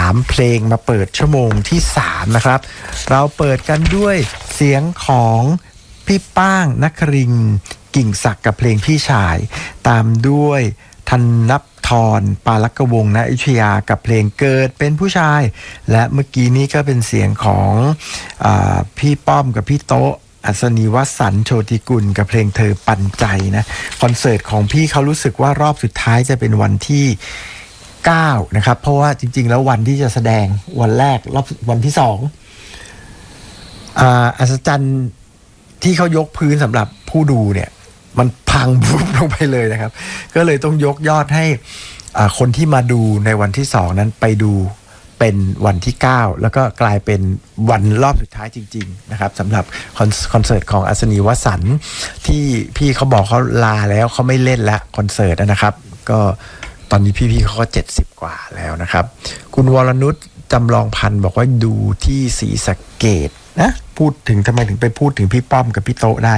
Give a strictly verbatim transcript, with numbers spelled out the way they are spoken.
ามเพลงมาเปิดชั่วโมงที่สามนะครับเราเปิดกันด้วยเสียงของพี่ป้างนครินทร์กิ่งศักดิ์กับเพลงพี่ชายตามด้วยธนพรปาลักกวงศ์ณอยุธยากับเพลงเกิดเป็นผู้ชายและเมื่อกี้นี้ก็เป็นเสียงของอ่าพี่ป้อมกับพี่โต๊ะอัศนีวสันต์โชติกุลกับเพลงเธอปันใจนะคอนเสิร์ตของพี่เขารู้สึกว่ารอบสุดท้ายจะเป็นวันที่เก้านะครับเพราะว่าจริงๆแล้ววันที่จะแสดงวันแรกรอบวันที่สองอ่าอัศจรรย์ที่เขายกพื้นสำหรับผู้ดูเนี่ยมันพังบุบลงไปเลยนะครับก็เลยต้องยกยอดให้อ่าคนที่มาดูในวันที่สองนั้นไปดูเป็นวันที่เก้าแล้วก็กลายเป็นวันรอบสุดท้ายจริงๆนะครับสำหรับคอนคอนเสิร์ตของอัศนีวสันต์ที่พี่เขาบอกเขาลาแล้วเขาไม่เล่นละคอนเสิร์ตนะครับก็ตอนนี้พี่ๆเขาก็เจ็ดสิบกว่าแล้วนะครับคุณวรนุชจำลองพันธ์บอกว่าดูที่ศรีสะเกษนะพูดถึงทำไมถึงไปพูดถึงพี่ป้อมกับพี่โต๊ะได้